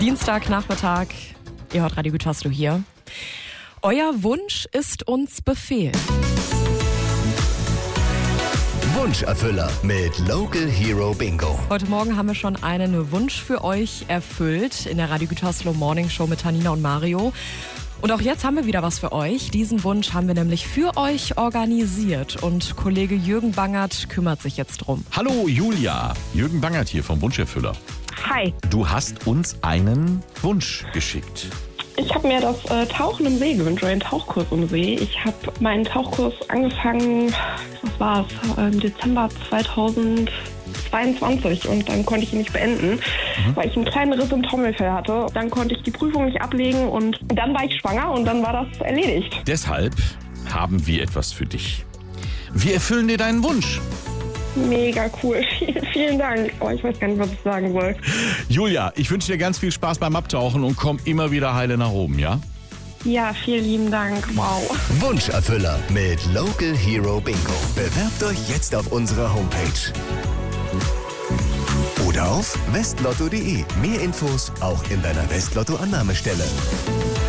Dienstagnachmittag, ihr hört Radio Gütersloh hier. Euer Wunsch ist uns Befehl. Wunscherfüller mit Local Hero Bingo. Heute Morgen haben wir schon einen Wunsch für euch erfüllt in der Radio Gütersloh Morning Show mit Tanina und Mario. Und auch jetzt haben wir wieder was für euch. Diesen Wunsch haben wir nämlich für euch organisiert und Kollege Jürgen Bangert kümmert sich jetzt drum. Hallo Julia, Jürgen Bangert hier vom Wunscherfüller. Hi. Du hast uns einen Wunsch geschickt. Ich habe mir das Tauchen im See gewünscht, oder den Tauchkurs im See. Ich habe meinen Tauchkurs angefangen, was war es, im Dezember 2022 und dann konnte ich ihn nicht beenden, weil ich einen kleinen Riss im Trommelfell hatte. Dann konnte ich die Prüfung nicht ablegen und dann war ich schwanger und dann war das erledigt. Deshalb haben wir etwas für dich. Wir erfüllen dir deinen Wunsch. Mega cool, vielen Dank. Oh, ich weiß gar nicht, was ich sagen soll. Julia, ich wünsche dir ganz viel Spaß beim Abtauchen und komm immer wieder heile nach oben, ja? Ja, vielen lieben Dank. Wow. Wunscherfüller mit Local Hero Bingo. Bewerbt euch jetzt auf unserer Homepage. Oder auf westlotto.de. Mehr Infos auch in deiner Westlotto-Annahmestelle.